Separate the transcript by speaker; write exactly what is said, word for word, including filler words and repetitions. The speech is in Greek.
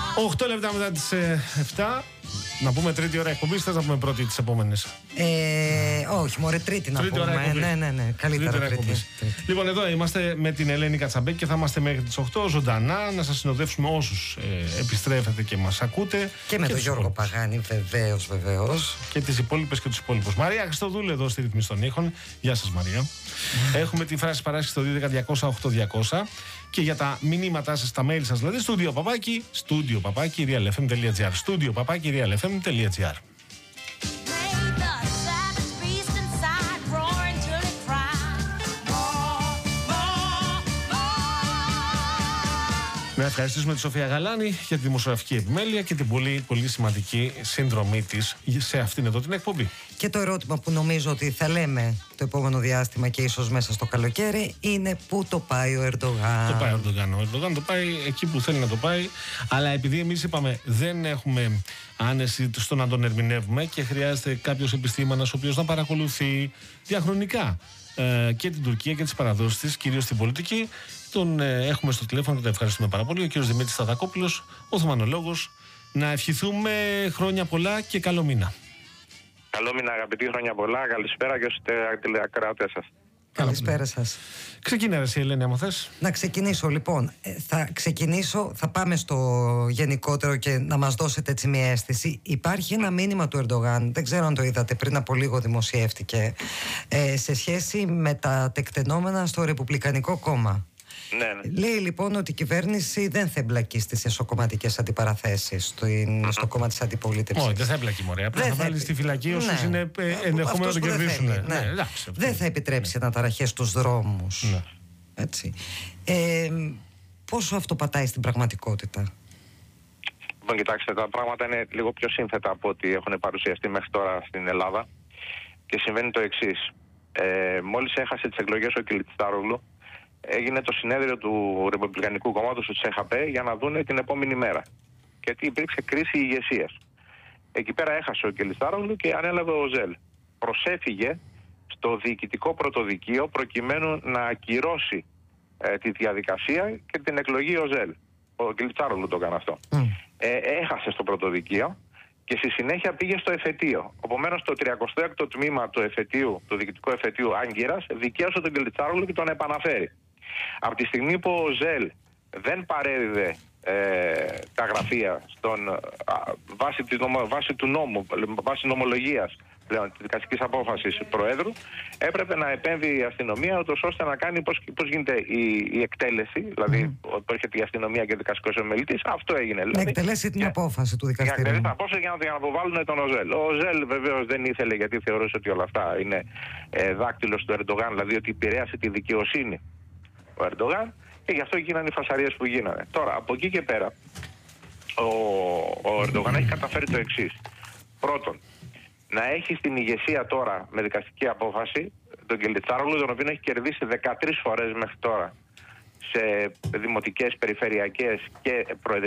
Speaker 1: οκτώ λεπτά μετά τις εφτά. Να πούμε τρίτη ώρα εκπομπή, θες να πούμε πρώτη τις επόμενες?
Speaker 2: Ε, όχι, μωρέ, τρίτη να
Speaker 1: τρίτη
Speaker 2: πούμε. Ναι, ναι, ναι, καλύτερα τρίτη. τρίτη.
Speaker 1: Λοιπόν, εδώ είμαστε με την Ελένη Κατσαμπέκη και θα είμαστε μέχρι τις οκτώ ζωντανά να σας συνοδεύσουμε όσους ε, επιστρέφετε και μας ακούτε.
Speaker 2: Και με τον Γιώργο υπόλοιπους. Παγάνη, βεβαίως, βεβαίως.
Speaker 1: Και τις υπόλοιπες και τους υπόλοιπους. Μαρία Χριστοδούλου εδώ στη ρυθμίση των ήχων. Γεια σας, Μαρία. Mm. Έχουμε τη φράση παράσχεση στο δύο ένα μηδέν διακόσια οκτώ διακόσια και για τα μηνύματά σας, τα mail σας, δηλαδή studio παπάκι, studio παπάκι, realfm.gr, studio παπάκι, realfm.gr. Να ευχαριστήσουμε τη Σοφία Γαλάνη για τη δημοσιογραφική επιμέλεια και την πολύ, πολύ σημαντική συνδρομή της σε αυτήν εδώ την εκπομπή.
Speaker 2: Και το ερώτημα που νομίζω ότι θα λέμε το επόμενο διάστημα και ίσως μέσα στο καλοκαίρι είναι πού το πάει ο Ερντογάν.
Speaker 1: Το πάει ο Ερντογάν. Ο Ερντογάν το πάει εκεί που θέλει να το πάει. Αλλά επειδή εμείς είπαμε δεν έχουμε άνεση στο να τον ερμηνεύουμε και χρειάζεται κάποιος επιστήμονας ο οποίος να παρακολουθεί διαχρονικά ε, και την Τουρκία και τις παραδόσεις της, κυρίως στην πολιτική. Τον ε, έχουμε στο τηλέφωνο και τον ευχαριστούμε πάρα πολύ. Ο κύριος Δημήτρης Σταδακόπουλος, οθωμανολόγος. Να ευχηθούμε χρόνια πολλά και καλό μήνα.
Speaker 3: Καλό μήνα, αγαπητοί, χρόνια πολλά. Καλησπέρα και στους τηλεακροατές σας.
Speaker 2: Καλησπέρα σας.
Speaker 1: Ξεκινά εσύ, Ελένη, άμα θες.
Speaker 2: Να ξεκινήσω λοιπόν. Ε, θα ξεκινήσω, θα πάμε στο γενικότερο και να μας δώσετε έτσι μια αίσθηση. Υπάρχει ένα μήνυμα του Ερντογάν, δεν ξέρω αν το είδατε, πριν από λίγο δημοσιεύτηκε, ε, σε σχέση με τα τεκτενόμενα στο Ρεπουμπλικανικό Κόμμα.
Speaker 3: Ναι, ναι.
Speaker 2: Λέει λοιπόν ότι η κυβέρνηση δεν θα εμπλακεί στις εσωκομματικές αντιπαραθέσεις στο, mm-hmm. στο κόμμα της αντιπολίτευσης.
Speaker 1: Όχι, δεν θα εμπλακεί, μωρέ. Απλά θα, θα βάλει στη φυλακή όσους ναι. είναι ενδεχόμενο να το κερδίσουν.
Speaker 2: Ναι.
Speaker 1: Ναι, εντάξει,
Speaker 2: δεν θα επιτρέψει ναι. αναταραχές στους δρόμους.
Speaker 1: Ναι.
Speaker 2: Έτσι. Ε, πόσο αυτό πατάει στην πραγματικότητα?
Speaker 3: Λοιπόν, κοιτάξτε, τα πράγματα είναι λίγο πιο σύνθετα από ό,τι έχουν παρουσιαστεί μέχρι τώρα στην Ελλάδα. Και συμβαίνει το εξής. Ε, μόλις έχασε τις εκλογές ο Κιλιτστάρογλου, έγινε το συνέδριο του Ρεπουμπλικανικού Κόμματος του ΤΣΕΧΑΠΕ για να δούνε την επόμενη μέρα. Γιατί υπήρξε κρίση ηγεσίας. Εκεί πέρα έχασε ο Κιλιτστάρογλου και ανέλαβε ο Ζέλ. Προσέφυγε στο διοικητικό πρωτοδικείο προκειμένου να ακυρώσει ε, τη διαδικασία και την εκλογή ο Ζέλ. Ο Κιλιτστάρογλου το έκανε αυτό. Mm. Ε, έχασε στο πρωτοδικείο και στη συνέχεια πήγε στο εφετείο. Επομένως, το τριακοστό έκτο τμήμα του εφετείου, του διοικητικού εφετείου Άγκυρας, δικαίωσε τον Κιλιτστάρογλου και τον επαναφέρει. Από τη στιγμή που ο Ζέλ δεν παρέδιδε ε, τα γραφεία στον, α, βάσει, της νομο, βάσει του νόμου, βάσει νομολογίας πλέον, της δικαστικής απόφασης του Προέδρου, έπρεπε να επέμβει η αστυνομία ούτως ώστε να κάνει πώς, πώς γίνεται η, η εκτέλεση, δηλαδή mm. που έρχεται η αστυνομία και ο δικαστικός επιμελητής. Αυτό έγινε. Δηλαδή,
Speaker 2: να εκτελέσει την
Speaker 3: για,
Speaker 2: απόφαση του δικαστηρίου.
Speaker 3: Για, την απόφαση για, να, για να αποβάλουν τον Οζέλ. Ο Οζέλ βεβαίως δεν ήθελε, γιατί θεωρούσε ότι όλα αυτά είναι ε, δάκτυλος του Ερντογάν, δηλαδή ότι επηρέασε τη δικαιοσύνη ο Ερντογάν, και γι' αυτό γίνανε οι φασαρίες που γίνανε. Τώρα, από εκεί και πέρα, ο, ο Ερντογάν έχει καταφέρει το εξής. Πρώτον, να έχει στην ηγεσία τώρα με δικαστική απόφαση τον Κιλιτστάρογλου, τον οποίο έχει κερδίσει δεκατρείς φορές μέχρι τώρα σε δημοτικές, περιφερειακές και προεδρικές